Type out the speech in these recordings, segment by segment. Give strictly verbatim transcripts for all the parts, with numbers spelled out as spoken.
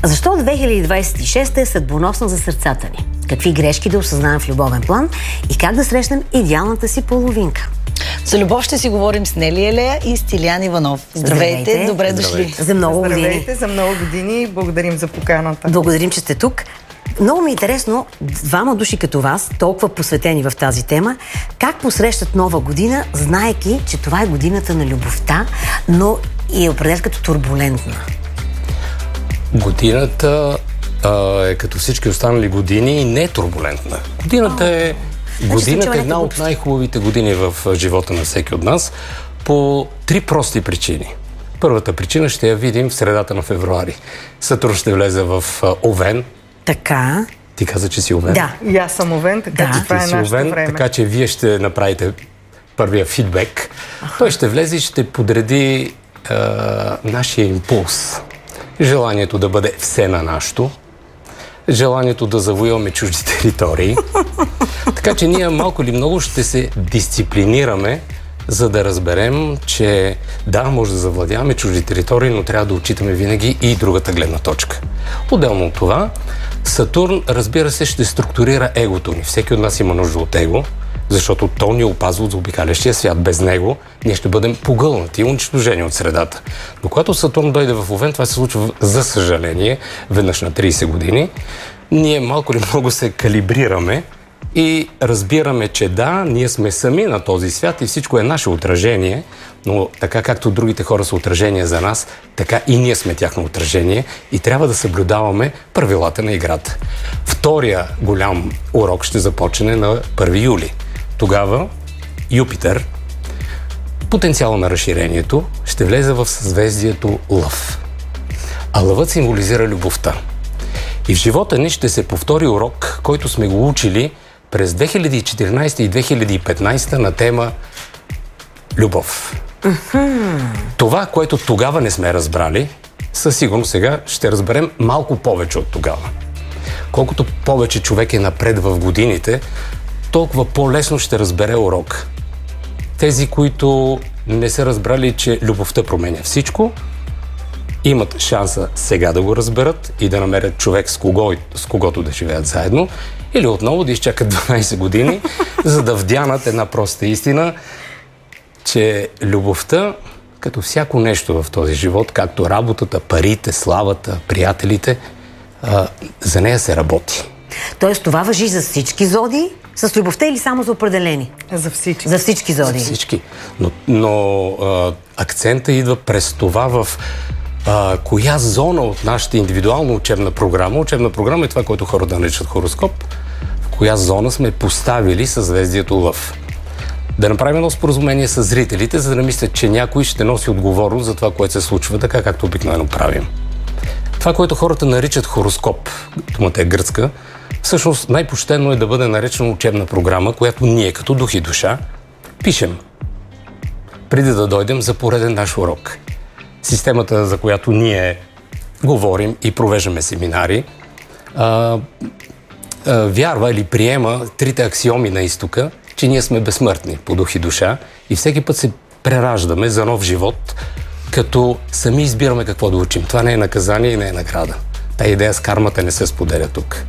Защо две хиляди двадесет и шеста е съдбоносна за сърцата ни? Какви грешки да осъзнаем в любовен план и как да срещнем идеалната си половинка? За любов ще си говорим с Нели Елея и Стилян Иванов. Здравейте, Здравейте. добре дошли. Здравейте. За много години. Здравейте, за много години. Благодарим за поканата. Благодарим, че сте тук. Много ми е интересно, двама души като вас, толкова посветени в тази тема, как посрещат нова година, знаейки, че това е годината на любовта, но и е определен като турбулентна. Годината а, е като всички останали години и не е турбулентна. Годината е, годината е една от най-хубавите години в живота на всеки от нас по три прости причини. Първата причина ще я видим в средата на февруари. Сатурн ще влезе в Овен. Така. Ти каза, че си Овен. Да. И аз съм Овен, така Да. че това Ти е си нашето Овен, време. така че вие ще направите първия фидбек. Аха. Той ще влезе и ще подреди а, нашия импулс. Желанието да бъде все на нашето. Желанието да завоюваме чужди територии. Така че ние малко или много ще се дисциплинираме, за да разберем, че да, може да завладяваме чужди територии, но трябва да отчитаме винаги и другата гледна точка. Отделно от това, Сатурн, разбира се, ще структурира егото ни. Всеки от нас има нужда от его, защото то ни опазва от заобикалящия свят. Без него ние ще бъдем погълнати и унищожени от средата. Но когато Сатурн дойде в Овен, това се случва, за съжаление, веднъж на тридесет години, ние малко или много се калибрираме и разбираме, че да, ние сме сами на този свят и всичко е наше отражение, но така както другите хора са отражение за нас, така и ние сме тяхно отражение и трябва да съблюдаваме правилата на играта. Втория голям урок ще започне на първи юли. Тогава Юпитер, потенциала на разширението, ще влезе в съзвездието Лъв. А Лъвът символизира любовта. И в живота ни ще се повтори урок, който сме го учили през две хиляди и четиринадесета и две хиляди и петнадесета на тема любов. Uh-huh. Това, което тогава не сме разбрали, със сигурност сега ще разберем малко повече от тогава. Колкото повече човек е напред в годините, толкова по-лесно ще разбере урок. Тези, които не са разбрали, че любовта променя всичко, имат шанса сега да го разберат и да намерят човек с, кого, с когото да живеят заедно, или отново да изчакат дванадесет години, за да вдянат една проста истина, че любовта, като всяко нещо в този живот, както работата, парите, славата, приятелите, а, за нея се работи. Тоест това важи за всички зодии, с любовта или само за определени? За всички. За всички зодии. За всички. Но, но а, акцента идва през това в а, коя зона от нашата индивидуална учебна програма, учебна програма е това, което хората наричат хороскоп, в коя зона сме поставили съзвездието Лъв. Да направим едно споразумение с зрителите, за да не мислят, че някой ще носи отговорност за това, което се случва, така както обикновено правим. Това, което хората наричат хороскоп, думата е гръцка, всъщност най-почтено е да бъде наречена учебна програма, която ние като дух и душа пишем преди да дойдем за пореден наш урок. Системата, за която ние говорим и провеждаме семинари, а, а, вярва или приема трите аксиоми на изтока, че ние сме безсмъртни по дух и душа и всеки път се прераждаме за нов живот, като сами избираме какво да учим. Това не е наказание и не е награда. Та идея с кармата не се споделя тук.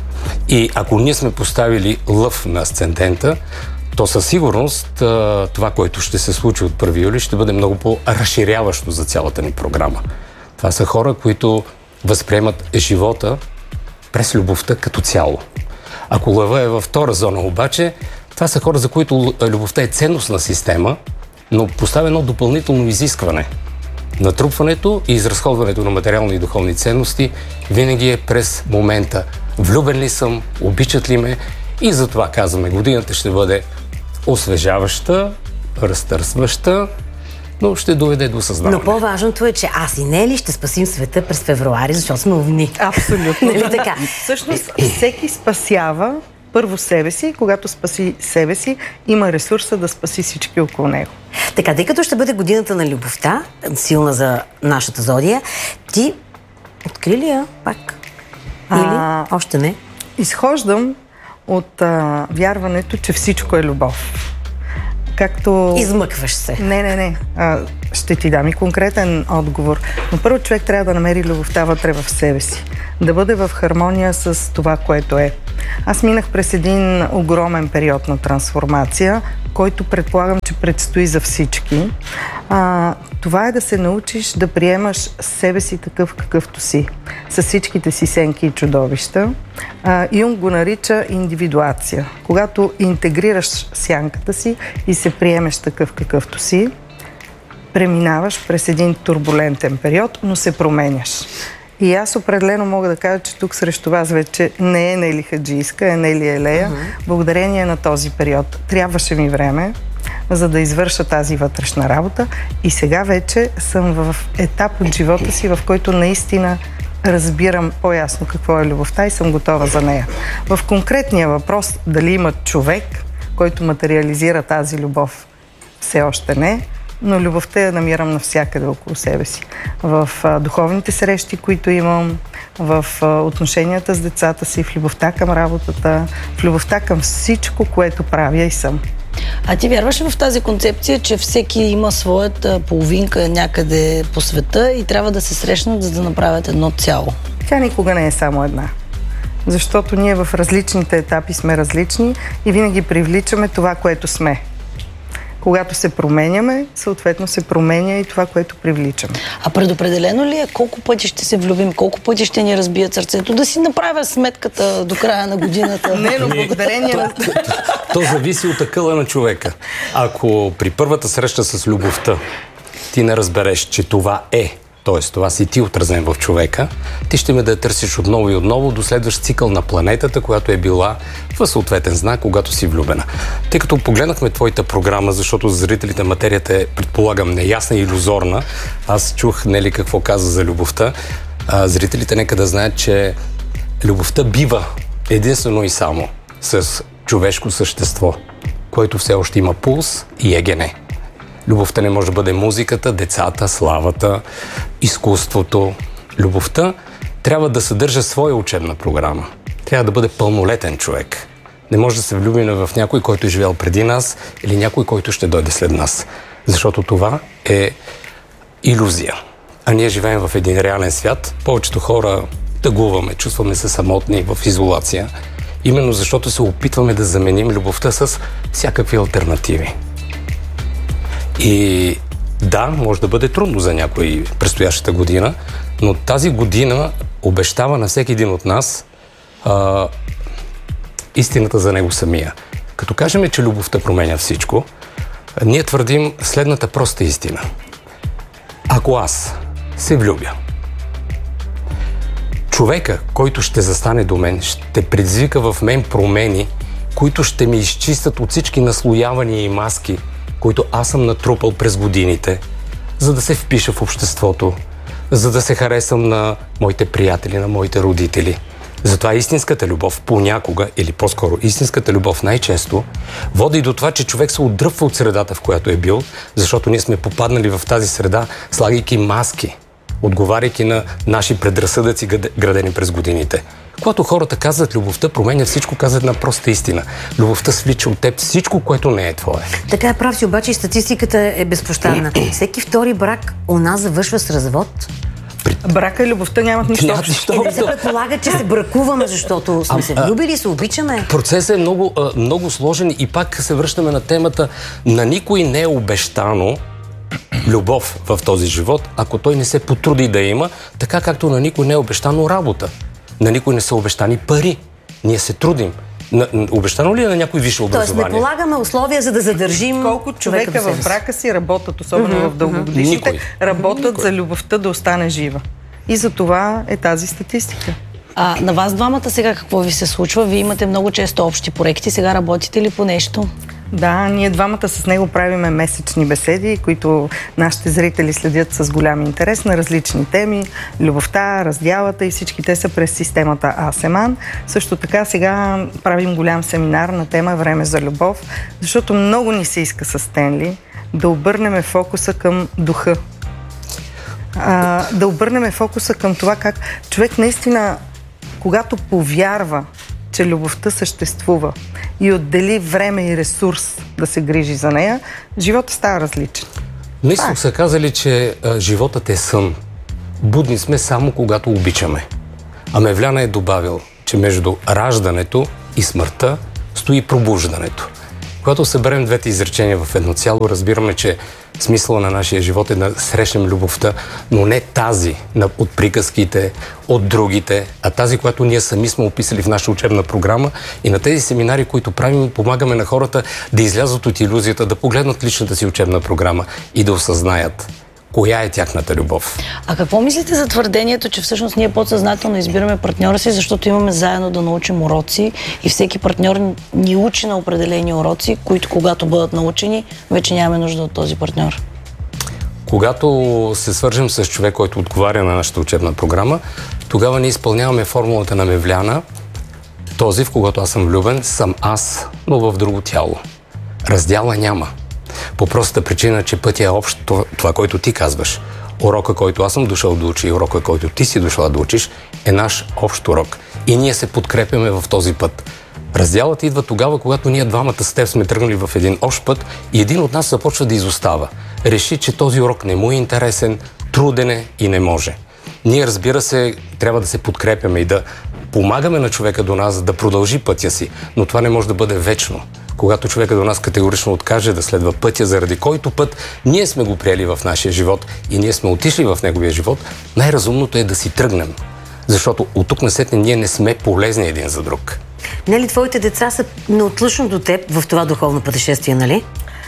И ако ние сме поставили Лъв на асцендента, то със сигурност това, което ще се случи от първи юли, ще бъде много по-разширяващо за цялата ни програма. Това са хора, които възприемат живота през любовта като цяло. Ако Лъва е във втора зона обаче, това са хора, за които любовта е ценностна система, но поставя едно допълнително изискване. Натрупването и изразходването на материални и духовни ценности винаги е през момента влюбен ли съм, обичат ли ме, и затова казваме, годината ще бъде освежаваща, разтърсваща, но ще доведе до съзнаване. Но по-важното е, че аз и Нели ще спасим света през февруари, защото сме овни. Абсолютно. Нали така? Всъщност, всеки спасява първо себе си, когато спаси себе си, има ресурса да спаси всички около него. Така, тъй като ще бъде годината на любовта, силна за нашата зодия, ти откри ли я пак? Или А, още не? Изхождам от а, вярването, че всичко е любов. Както... Измъкваш се. Не, не, не. А, Ще ти дам и конкретен отговор. Но първо човек трябва да намери любовта вътре в себе си. Да бъде в хармония с това, което е. Аз минах през един огромен период на трансформация, който предполагам, че предстои за всички. А, това е да се научиш да приемаш себе си такъв какъвто си. С всичките си сенки и чудовища. А, Юнг го нарича индивидуация. Когато интегрираш сянката си и се приемеш такъв какъвто си, преминаваш през един турбулентен период, но се променяш. И аз определено мога да кажа, че тук срещу вас вече не е Нели Хаджийска, е Нели Елея. Uh-huh. Благодарение на този период трябваше ми време, за да извърша тази вътрешна работа. И сега вече съм в етап от живота си, в който наистина разбирам по-ясно какво е любовта и съм готова за нея. В конкретния въпрос, дали има човек, който материализира тази любов, все още не, но любовта я намирам навсякъде около себе си. В а, духовните срещи, които имам, в а, отношенията с децата си, в любовта към работата, в любовта към всичко, което правя и съм. А ти вярваш в тази концепция, че всеки има своята половинка някъде по света и трябва да се срещнат, за да направят едно цяло? Тя никога не е само една. Защото ние в различните етапи сме различни и винаги привличаме това, което сме. Когато се променяме, съответно се променя и това, което привличаме. А предопределено ли е колко пъти ще се влюбим, колко пъти ще ни разбият сърцето? Да си направя сметката до края на годината. Не, но благодарение на... То зависи от акъла на човека. Ако при първата среща с любовта ти не разбереш, че това е, т.е. това си ти отразен в човека, ти ще ме да я търсиш отново и отново до следващ цикъл на планетата, която е била в съответен знак, когато си влюбена. Тъй като погледнахме твоята програма, защото за зрителите материята е, предполагам, неясна и илюзорна, аз чух, Нели, какво каза за любовта. А, зрителите нека да знаят, че любовта бива единствено и само с човешко същество, което все още има пулс и ЕГН. Любовта не може да бъде музиката, децата, славата, изкуството. Любовта трябва да съдържа своя учебна програма. Трябва да бъде пълнолетен човек. Не може да се влюбим в някой, който е живял преди нас или някой, който ще дойде след нас. Защото това е илюзия. А ние живеем в един реален свят. Повечето хора тъгуваме, чувстваме се самотни в изолация. Именно защото се опитваме да заменим любовта с всякакви алтернативи. И да, може да бъде трудно за някой предстоящата година, но тази година обещава на всеки един от нас а, истината за него самия. Като кажем, че любовта променя всичко, ние твърдим следната проста истина. Ако аз се влюбя, човека, който ще застане до мен, ще предизвика в мен промени, които ще ми изчистят от всички наслоявания и маски, които аз съм натрупал през годините, за да се впиша в обществото, за да се харесам на моите приятели, на моите родители. Затова истинската любов понякога, или по-скоро истинската любов най-често, води до това, че човек се отдръпва от средата, в която е бил, защото ние сме попаднали в тази среда, слагайки маски, отговаряйки на наши предразсъдъци, градени през годините. Когато хората казват любовта променя всичко, казват на проста истина. Любовта свлича от теб всичко, което не е твое. Така е, прав си, обаче и статистиката е безпощадна. Всеки втори брак у нас завършва с развод. Брака и любовта нямат нищо общо. Е, не се предполага, че се бракуваме, защото сме се влюбили и се обичаме. Процесът е много, много сложен и пак се връщаме на темата. На никой не е обещано любов в този живот, ако той не се потруди да има, така както на никой не е обещано работа. На никой не са обещани пари. Ние се трудим. На, обещано ли е на някой висше образование? Тоест не полагаме условия, за да задържим колко човека в брака си работят, особено mm-hmm, в дългогодишните, mm-hmm. работят Никой. за любовта да остане жива. И за това е тази статистика. А на вас двамата сега какво ви се случва? Вие имате много често общи проекти. Сега работите ли по нещо? Да, ние двамата с него правиме месечни беседи, които нашите зрители следят с голям интерес на различни теми. Любовта, раздялата и всички те са през системата Асеман. Също така сега правим голям семинар на тема Време за любов, защото много ни се иска с Стенли да обърнем фокуса към духа. А, да обърнем фокуса към това как човек наистина, когато повярва, че любовта съществува и отдели време и ресурс да се грижи за нея, живота става различен. На изток са казали, че а, животът е сън. Будни сме само когато обичаме. А Мевляна е добавил, че между раждането и смъртта стои пробуждането. Когато съберем двете изречения в едно цяло, разбираме, че смисъла на нашия живот е да срещнем любовта, но не тази от приказките, от другите, а тази, която ние сами сме описали в нашата учебна програма и на тези семинари, които правим, помагаме на хората да излязат от илюзията, да погледнат личната си учебна програма и да осъзнаят коя е тяхната любов. А какво мислите за твърдението, че всъщност ние подсъзнателно избираме партньора си, защото имаме заедно да научим уроци и всеки партньор ни учи на определени уроци, които когато бъдат научени, вече нямаме нужда от този партньор? Когато се свържем с човек, който отговаря на нашата учебна програма, тогава ние изпълняваме формулата на Мевляна. Този, в когото аз съм влюбен, съм аз, но в друго тяло. Раздяла няма. По простата причина, че пътя е общ, това, това, което ти казваш. Урока, който аз съм дошъл да учи и урока, който ти си дошла да учиш, е наш общ урок. И ние се подкрепяме в този път. Раздялът идва тогава, когато ние двамата с теб сме тръгнали в един общ път и един от нас започва да изостава. Реши, че този урок не му е интересен, труден е и не може. Ние, разбира се, трябва да се подкрепяме и да помагаме на човека до нас да продължи пътя си, но това не може да бъде вечно. Когато човека до нас категорично откаже да следва пътя, заради който път ние сме го приели в нашия живот и ние сме отишли в неговия живот, най-разумното е да си тръгнем. Защото от тук насетне ние не сме полезни един за друг. Нели твоите деца са неотлъчно до теб в това духовно пътешествие, нали?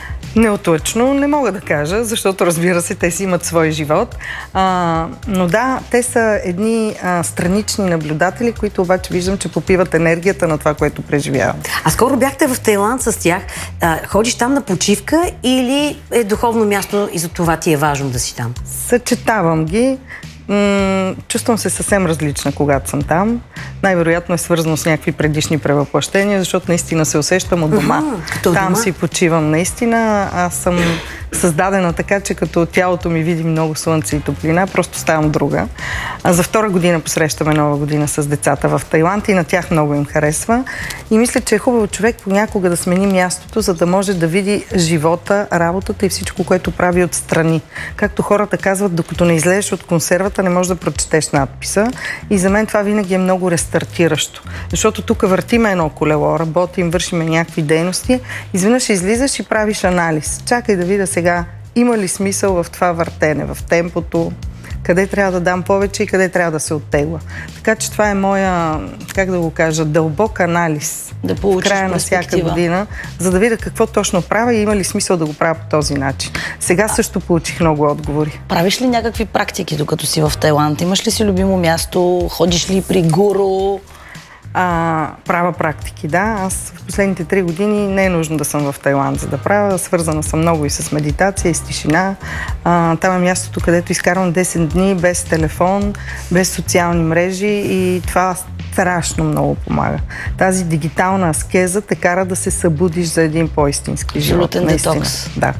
Неотлъчно не мога да кажа, защото разбира се, те си имат свой живот. А, но да, те са едни а, странични наблюдатели, които обаче виждам, че попиват енергията на това, което преживявам. А скоро бяхте в Тайланд с тях. А, ходиш там на почивка или е духовно място и за това ти е важно да си там? Съчетавам ги. М- чувствам се съвсем различна, когато съм там. Най-вероятно е свързано с някакви предишни превъплъщения, защото наистина се усещам от дома. Uh-huh, там дома? си почивам наистина. Аз съм създадена така, че като тялото ми види много слънце и топлина, просто ставам друга. А за втора година посрещаме нова година с децата в Тайланд и на тях много им харесва. И мисля, че е хубаво човек понякога да смени мястото, за да може да види живота, работата и всичко, което прави отстрани. Както хората казват, докато не излезеш от консервата, не можеш да прочетеш надписа. И за мен това винаги е много рестартиращо. Защото тук въртиме едно колело, работим, вършиме някакви дейности, изведнъж излизаш и правиш анализ. Чакай да видя сега има ли смисъл в това въртене, в темпото, къде трябва да дам повече и къде трябва да се оттегла. Така че това е моя, как да го кажа, дълбок анализ да в края на всяка година, за да видя какво точно правя и има ли смисъл да го правя по този начин. Сега също получих много отговори. Правиш ли някакви практики, докато си в Тайланд? Имаш ли си любимо място? Ходиш ли при гуру? А, правя практики, да. Аз в последните три години не е нужно да съм в Тайланд, за да правя. Свързана съм много и с медитация, и с тишина. А, там е мястото, където изкарвам десет дни без телефон, без социални мрежи и това страшно много помага. Тази дигитална аскеза те кара да се събудиш за един по-истински живот. Абсолютен детокс. Да.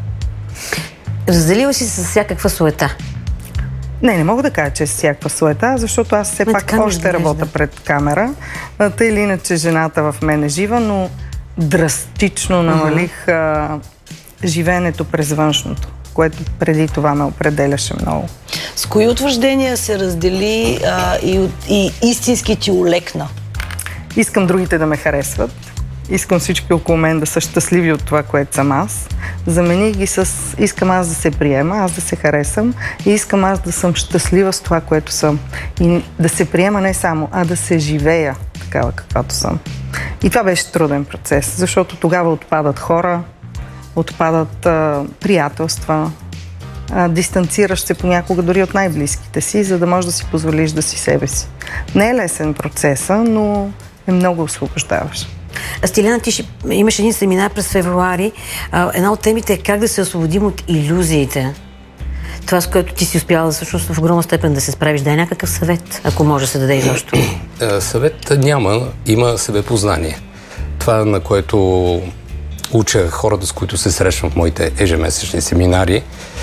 Разделила си се с всякаква суета? Не, не мога да кажа, че е с всякаква суета, защото аз все Ме пак още работя пред камера. Тъй или иначе жената в мен е жива, но драстично намалих uh-huh. а, живеенето през външното, което преди това ме определяше много. С кои утвърждения се раздели а, и, и истински ти олекна? Искам другите да ме харесват. Искам всички около мен да са щастливи от това, което съм аз. Замених ги с искам аз да се приема, аз да се харесам и искам аз да съм щастлива с това, което съм. И да се приема не само, а да се живея такава, каквато съм. И това беше труден процес, защото тогава отпадат хора, отпадат а, приятелства, а, дистанцираш се понякога дори от най-близките си, за да можеш да си позволиш да си себе си. Не е лесен процеса, но е много освобождаващ. Стиляна, ти ще, имаш един семинар през февруари. А, една от темите е как да се освободим от илюзиите. Това, с което ти си успяла всъщност в огромна степен да се справиш. Дай някакъв съвет, ако може да се даде изобщо. Съвет няма, има себепознание. Това, на което уча хората, с които се срещам в моите ежемесечни семинари,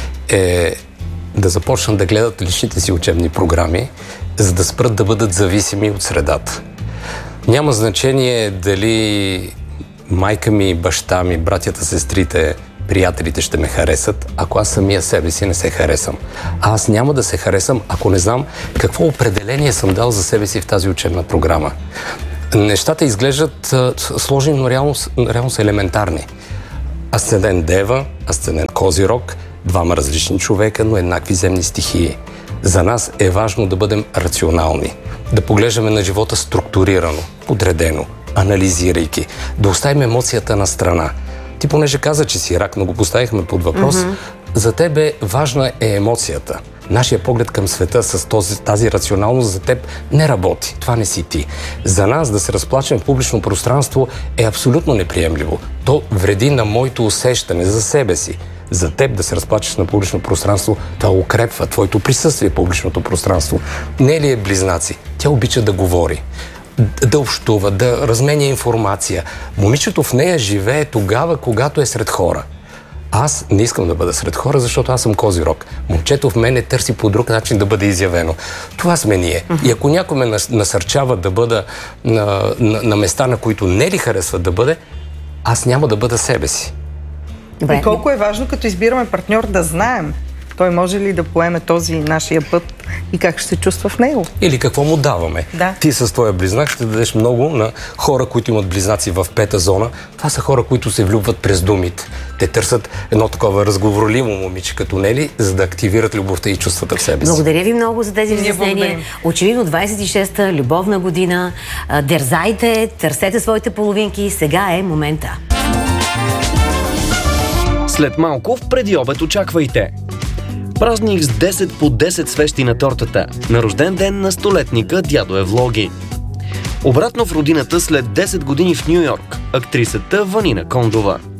е да започнат да гледат личните си учебни програми, за да спрат да бъдат зависими от средата. Няма значение дали майка ми, баща ми, братята, сестрите приятелите ще ме харесат, ако аз самия себе си не се харесам. А аз няма да се харесам, ако не знам какво определение съм дал за себе си в тази учебна програма. Нещата изглеждат а, сложни, но реално, реално са елементарни. Асцендент Дева, асцендент Козирог, двама различни човека, но еднакви земни стихии. За нас е важно да бъдем рационални, да поглеждаме на живота структурирано, подредено, анализирайки, да оставим емоцията на страна. Ти понеже каза, че си рак, но го поставихме под въпрос, mm-hmm. за тебе важна е емоцията. Нашия поглед към света с този, тази рационалност за теб не работи. Това не си ти. За нас да се разплачем в публично пространство е абсолютно неприемливо. То вреди на моето усещане за себе си. За теб да се разплачеш на публично пространство, това укрепва твоето присъствие в публичното пространство. Не ли е близнаци? Тя обича да говори, да общува, да разменя информация. Момичето в нея живее тогава, когато е сред хора. Аз не искам да бъда сред хора, защото аз съм Козирог. Момчето в мене търси по друг начин да бъде изявено. Това сме ние. И ако някой ме насърчава да бъда на, на, на места, на които не ли харесват да бъде, аз няма да бъда себе си. Добре. И колко е важно, като избираме партньор, да знаем той може ли да поеме този нашия път и как ще се чувства в него. Или какво му даваме. Да. Ти с твоя близнак ще дадеш много на хора, които имат близнаци в пета зона. Това са хора, които се влюбват през думите. Те търсят едно такова разговорливо момиче като Нели, за да активират любовта и чувствата в себе си. Благодаря ви много за тези разяснения. Очевидно двадесет и шеста любовна година. Дерзайте, търсете своите половинки. Сега е момента. След малко в преди обед очаквайте празник с десет по десет свещи на тортата, на рожден ден на столетника Дядо Евлоги. Обратно в родината след десет години в Ню Йорк, актрисата Ванина Кондова.